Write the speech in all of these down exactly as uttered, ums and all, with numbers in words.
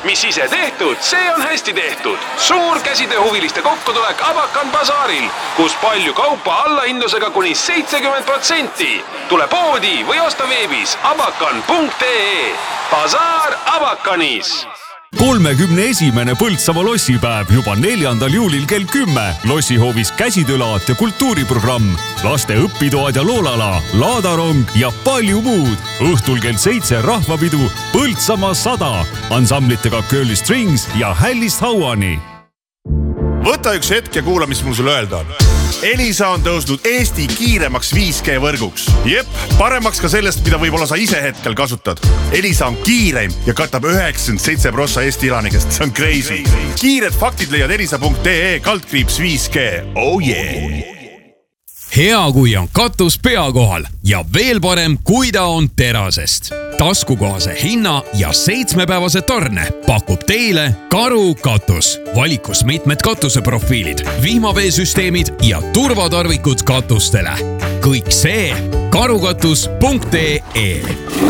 mis ise tehtud, see on hästi tehtud. Suur käsitööhuviliste kokkutulek Abakan basaaril, kus palju kaupa allahindlusega kuni seitsekümmend protsenti. Tule poodi või osta veebis abakan punkt ee. Basaar Abakanis. kolmekümne esimene Põltsamaa lossipäev juba neljandal juulil kell kümme. Lossihoovis käsitöölaat ja kultuuriprogramm, laste õpitoad ja loolala, laadarong ja palju muud. Õhtul kell seitse rahvapidu Põltsamaa sada, ansamblitega Curly Strings ja Hällist Hauani. Võta üks hetk ja kuula, mis mul sulle öelda on. Elisa on tõusnud Eesti kiiremaks viis G võrguks. Jep, paremaks ka sellest, mida võib-olla sa ise hetkel kasutad. Elisa on kiireim ja katab üheksakümmend seitse protsenti Eesti elanikest. See on crazy. Kiired faktid leiad elisa punkt ee kaldkriips viis G. Oh yeah! Hea, kui on katus pea kohal ja veel parem, kui ta on terasest. Taskukohase hinna ja seitsmepäevase tarne pakub teile Karu katus. Valikus mitmed katuseprofiilid, vihmaveesüsteemid ja turvatarvikud katustele. Kõik see karukatus punkt ee.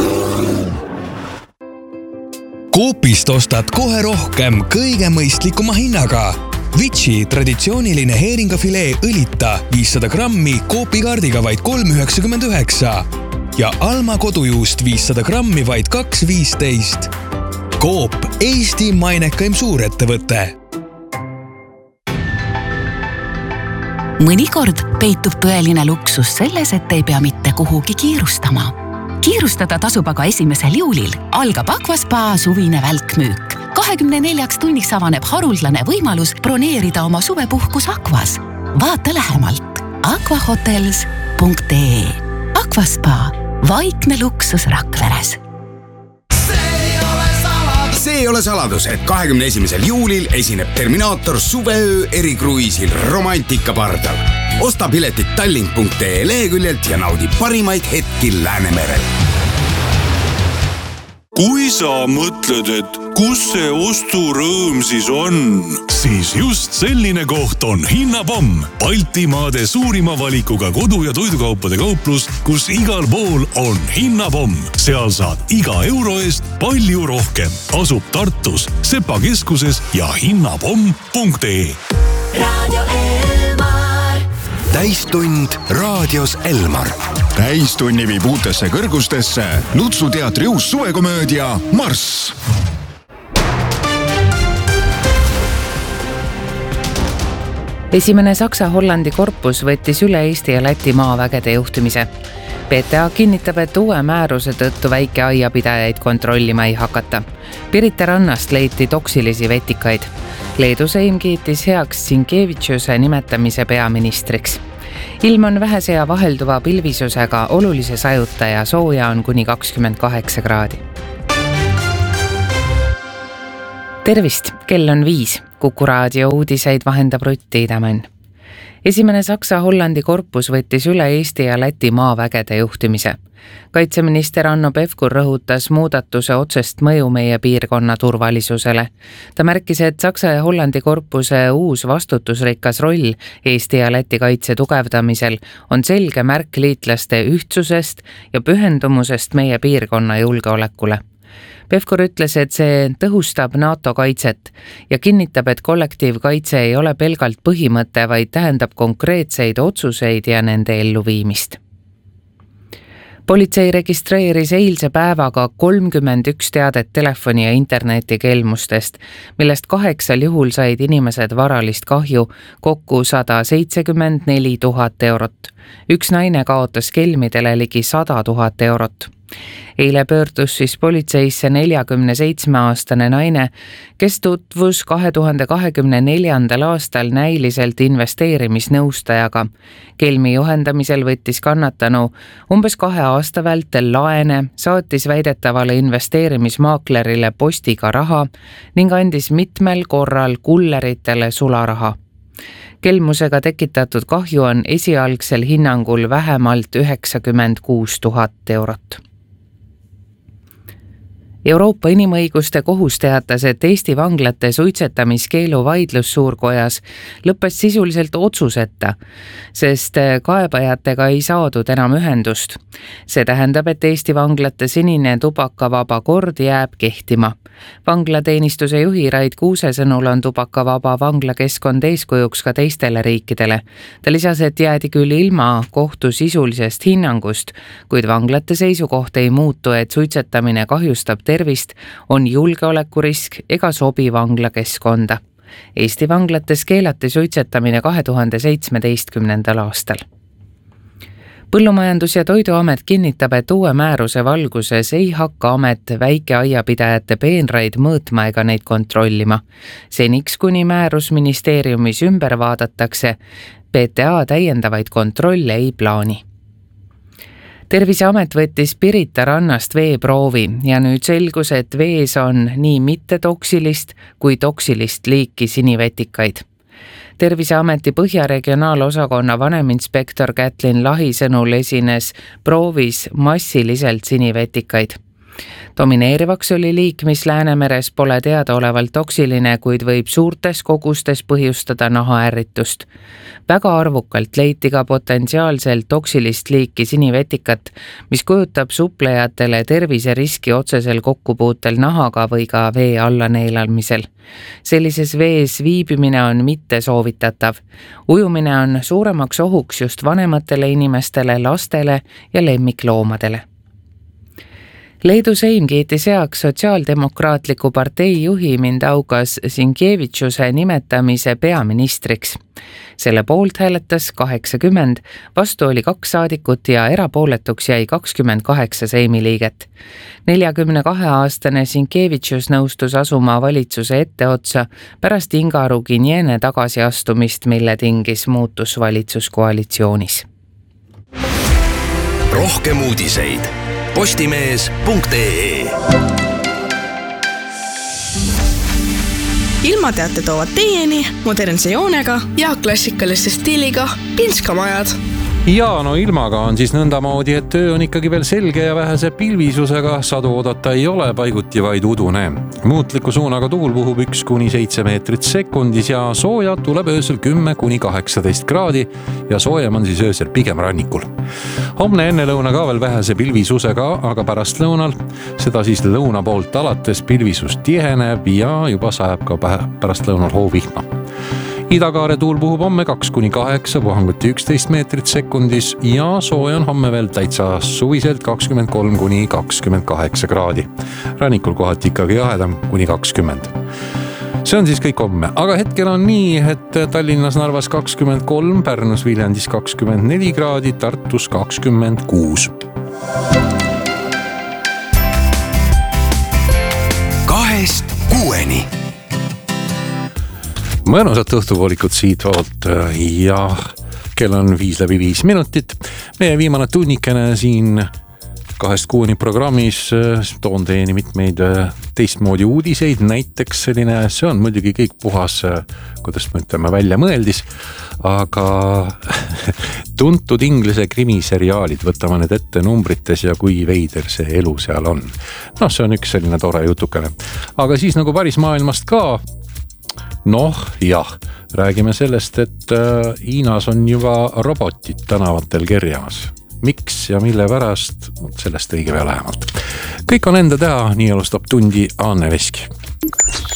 Coopist ostad kohe rohkem kõige mõistlikuma hinnaga. Vitsi traditsiooniline heeringafilee õlita viissada grammi Coopi kaardiga vaid kolm üheksakümmend üheksa ja Alma kodujuust viissada grammi vaid kaks viisteist. Coop, Eesti mainekaim suurettevõte. Mõnikord peitub tõeline luksus selles, et ei pea mitte kuhugi kiirustama. Kiirustada tasub aga esimesel juulil. Algab Aquaspa suvine välkmüük. kahekümne neljaks tunniks avaneb haruldane võimalus broneerida oma suvepuhkus Aquas. Vaata lähemalt aquahotels punkt ee. Aquaspa, vaikne luksus Rakveres. See ei ole saladus, et kahekümne esimesel juulil esineb Terminaator suveöö erikruiisil Romantika pardal. Osta piletit tallink punkt ee leheküljelt ja naudi parimaid hetki Läänemerel. Kui sa mõtled, et kus see osturõõm siis on, siis just selline koht on Hinnapomm. Baltimaade suurima valikuga kodu- ja toidukaupade kauplus, kus igal pool on Hinnapomm. Seal saad iga euro eest palju rohkem. Asub Tartus, Sepa keskuses ja hinnapomm punkt ee. Radio Elmar. Täistund raadios Elmar. Täistunni viib uutesse kõrgustesse Lutsu teatri uus suvekomöödia Marss. Esimene Saksa-Hollandi korpus võttis üle Eesti ja Läti maavägede juhtimise. P T A kinnitab, et uue määruse tõttu väike aiapidajaid kontrollima ei hakata. Pirita rannast leiti toksilisi vetikaid. Leedu Seim kiitis heaks Sinkevitšuse nimetamise peaministriks. Ilm on vähese ja vahelduva pilvisusega, olulise sajuta ja sooja on kuni kakskümmend kaheksa kraadi. Tervist, kell on viis. Kuku raadio uudiseid vahendab Rutti Idamann. Esimene Saksa-Hollandi korpus võttis üle Eesti ja Läti maavägede juhtimise. Kaitseminister Anno Pevkur rõhutas muudatuse otsest mõju meie piirkonna turvalisusele. Ta märkis, et Saksa ja Hollandi korpuse uus vastutusrikas roll Eesti ja Läti kaitse tugevdamisel on selge märk liitlaste ühtsusest ja pühendumusest meie piirkonna julgeolekule. Pevkur ütles, et see tõhustab NATO kaitset ja kinnitab, et kollektiivkaitse ei ole pelgalt põhimõte, vaid tähendab konkreetseid otsuseid ja nende elluviimist. Politsei registreeris eilse päevaga kolmkümmend üks teadet telefoni ja interneti kelmustest, millest kaheksal juhul said inimesed varalist kahju kokku sada seitsekümmend neli tuhat eurot. Üks naine kaotas kelmidele ligi sada tuhat eurot. Eile pöördus siis politseisse neljakümne seitsme aastane naine, kes tutvus kahe tuhande kahekümne neljandal aastal näiliselt investeerimisnõustajaga. Kelmi juhendamisel võttis kannatanu umbes kahe aasta vältel laene, saatis väidetavale investeerimismaaklerile postiga raha ning andis mitmel korral kulleritele sularaha. Kelmusega tekitatud kahju on esialgsel hinnangul vähemalt üheksakümmend kuus tuhat eurot. Euroopa Inimõiguste Kohus teatas, et Eesti vanglate suitsetamiskeelu vaidlus suurkojas lõppes sisuliselt otsuseta, sest kaebajatega ei saadud enam ühendust. See tähendab, et Eesti vanglate senine tubakavaba kord jääb kehtima. Vanglateenistuse juhi Raid Kuuse sõnul on tubakavaba vanglakeskkond eeskujuks ka teistele riikidele. Ta lisas, et jäädi küll ilma kohtu sisulisest hinnangust, kuid vanglate seisukoht ei muutu, et suitsetamine kahjustab tervist, on julgeolekurisk ega sobi vanglakeskkonda. Eesti vanglates keelati suitsetamine kahe tuhande seitsmeteistkümnendal aastal. Põllumajandus- ja Toiduamet kinnitab, et uue määruse valguses ei hakka amet väikeaiapidajate peenraid mõõtma ega neid kontrollima. Seniks, kuni määrus ministeeriumis ümber vaadatakse, P T A täiendavaid kontrolle ei plaani. Terviseamet võttis Pirita rannast veeproovi ja nüüd selgus, et vees on nii mittetoksilist kui toksilist liiki sinivetikaid. Terviseameti Põhja regionaalosakonna vaneminspektor Kätlin Lahi sõnul esines proovis massiliselt sinivetikaid. Domineerivaks oli liik, mis Läänemeres pole teadaolevalt toksiline, kuid võib suurtes kogustes põhjustada nahaärritust. Väga arvukalt leiti ka potentsiaalselt toksilist liiki sinivetikat, mis kujutab suplejatele terviseriski otsesel kokkupuutel nahaga või ka vee alla neelamisel. Sellises vees viibimine on mitte soovitatav. Ujumine on suuremaks ohuks just vanematele inimestele, lastele ja lemmikloomadele. Leedu Seim kiitis heaks sotsiaaldemokraatliku partei juhi Mindaugas Sinkevičiuse nimetamise peaministriks. Selle poolt hääletas kaheksakümmend, vastu oli kaks saadikut ja erapooletuks jäi kakskümmend kaheksa Seimi liiget. neljakümne kahe aastane Sinkevičius nõustus asuma valitsuse etteotsa pärast Inga Ruginiene tagasiastumist, mille tingis muutus valitsuskoalitsioonis. Rohkem uudiseid postimees punkt ee. Ilmateate toovad teieni modernse joonega ja klassikaliste stiiliga Pinskamajad. Ja no ilmaga on siis nõndamoodi, et töö on ikkagi veel selge ja vähese pilvisusega, sadu oodata ei ole, paiguti vaid udune. Muutliku suunaga tuul puhub üks kuni seitse meetrit sekundis ja sooja tuleb öösel kümme kuni kaheksateist kraadi ja soojem on siis öösel pigem rannikul. Homne enne lõuna ka veel vähese pilvisusega, aga pärast lõunal, seda siis lõuna poolt alates pilvisus tiheneb ja juba sajab ka pärast lõunal hoovihma. Idakaare tuul puhub homme kaks kuni kaheksa, puhanguti üksteist meetrit sekundis ja sooja on homme veel täitsa suviselt kakskümmend kolm kuni kakskümmend kaheksa kraadi. Rannikul kohati ikkagi jahedam kuni kakskümmend. See on siis kõik homme, aga hetkel on nii, et Tallinnas Narvas kakskümmend kolm, Pärnus Viljandis kakskümmend neli kraadi, Tartus kakskümmend kuus. Kahest kuueni. Mõnusat õhtupoolikut siit poolt ja kell on viis läbi viis minutit. Meie viimane tunnikene siin kahest kuuni programmis toon teeni mitmeid teistmoodi uudiseid, näiteks selline, see on muidugi kõik puhas, kuidas me ütleme, välja mõeldis, aga tuntud inglise krimiseriaalid, võtame need ette numbrites ja kui veider see elu seal on. No see on üks selline tore jutukene. Aga siis nagu päris maailmast ka, noh jah, räägime sellest, et Hiinas on juba robotid tänavatel kerjamas. Miks ja mille pärast, sellest õige veel lähemalt. Kõik on enda teha, nii alustab tundi Anne Veski.